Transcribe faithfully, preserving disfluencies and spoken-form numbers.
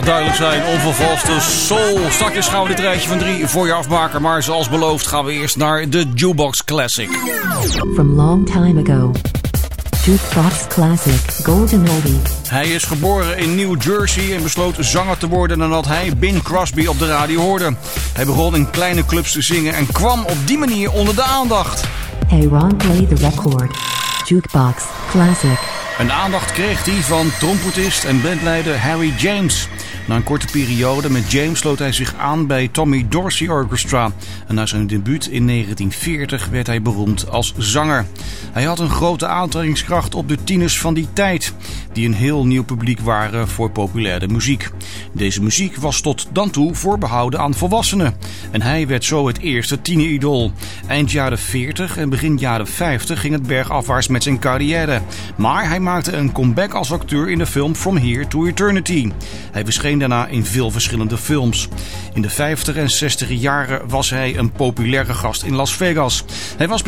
Duidelijk zijn, onvervalste soul. Straks gaan we dit rijtje van drie voor je afmaken. Maar zoals beloofd gaan we eerst naar de Jukebox Classic. From long time ago. Jukebox Classic Golden Oldie. Hij is geboren in New Jersey en besloot zanger te worden nadat hij Bing Crosby op de radio hoorde. Hij begon in kleine clubs te zingen en kwam op die manier onder de aandacht. Hey Ron, play the record. Jukebox Classic. En aandacht kreeg hij van trompetist en bandleider Harry James. Na een korte periode met James sloot hij zich aan bij Tommy Dorsey Orchestra. En na zijn debuut in negentien veertig werd hij beroemd als zanger. Hij had een grote aantrekkingskracht op de tieners van die tijd, die een heel nieuw publiek waren voor populaire muziek. Deze muziek was tot dan toe voorbehouden aan volwassenen. En hij werd zo het eerste tieneridool. Eind jaren veertig en begin jaren vijftig ging het bergafwaarts met zijn carrière. Maar hij maakte een comeback als acteur in de film From Here to Eternity. Hij verscheen daarna in veel verschillende films. In de vijftig en zestig jaren was hij een populaire gast in Las Vegas. Hij was